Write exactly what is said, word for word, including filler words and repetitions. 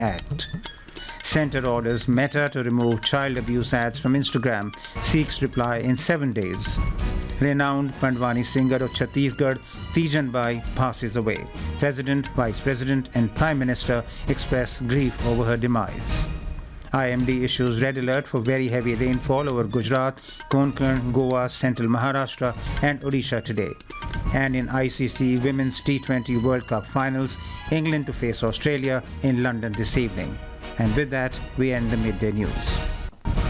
Act. Centre orders Meta to remove child abuse ads from Instagram, seeks reply in seven days. Renowned Pandwani singer of Chhattisgarh, Tijan Bai, passes away. President, Vice President and Prime Minister express grief over her demise. I M D issues red alert for very heavy rainfall over Gujarat, Konkan, Goa, Central Maharashtra and Odisha today. And in I C C Women's T twenty World Cup Finals, England to face Australia in London this evening. And with that, we end the midday news.